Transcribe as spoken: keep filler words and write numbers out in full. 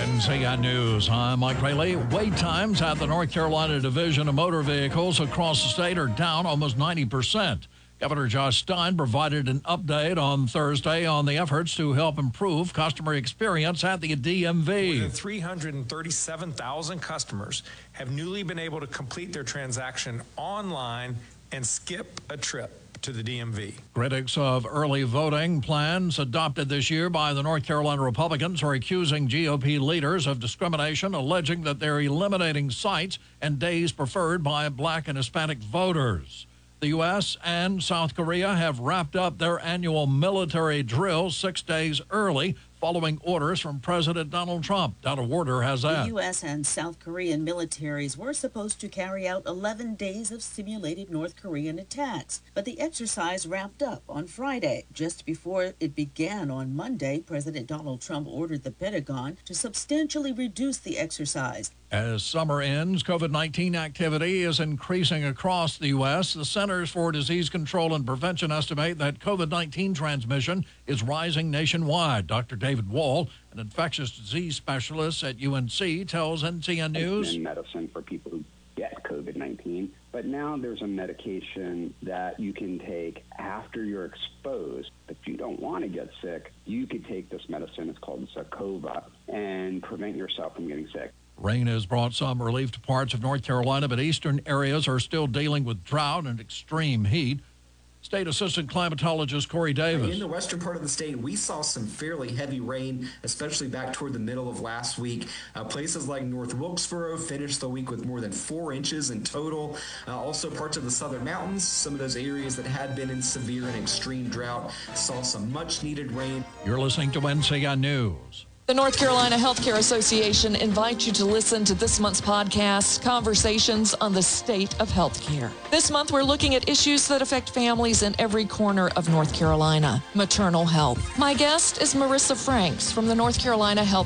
N C N News, I'm Mike Rayleigh. Wait times at the North Carolina Division of Motor Vehicles across the state are down almost ninety percent. Governor Josh Stein provided an update on Thursday on the efforts to help improve customer experience at the D M V. More than three hundred thirty-seven thousand customers have newly been able to complete their transaction online and skip a trip to the D M V. Critics of early voting plans adopted this year by the North Carolina Republicans are accusing G O P leaders of discrimination, alleging that they're eliminating sites and days preferred by Black and Hispanic voters. The U S and South Korea have wrapped up their annual military drill six days early, following orders from President Donald Trump. Donna Warder has that. The U S and South Korean militaries were supposed to carry out eleven days of simulated North Korean attacks, but the exercise wrapped up on Friday. Just before it began on Monday, President Donald Trump ordered the Pentagon to substantially reduce the exercise. As summer ends, COVID nineteen activity is increasing across the U S. The Centers for Disease Control and Prevention estimate that COVID nineteen transmission is rising nationwide. Doctor David Wall, an infectious disease specialist at U N C, tells N C N News. Medicine for people who get COVID nineteen, but now there's a medication that you can take after you're exposed. If you don't want to get sick, you could take this medicine. It's called Zacova, and prevent yourself from getting sick. Rain has brought some relief to parts of North Carolina, but eastern areas are still dealing with drought and extreme heat. State Assistant Climatologist Corey Davis. In the western part of the state, we saw some fairly heavy rain, especially back toward the middle of last week. Uh, places like North Wilkesboro finished the week with more than four inches in total. Uh, also, parts of the southern mountains, some of those areas that had been in severe and extreme drought, saw some much-needed rain. You're listening to N C N News. The North Carolina Healthcare Association invites you to listen to this month's podcast, Conversations on the State of Healthcare. This month, we're looking at issues that affect families in every corner of North Carolina. Maternal health. My guest is Marissa Franks from the North Carolina Health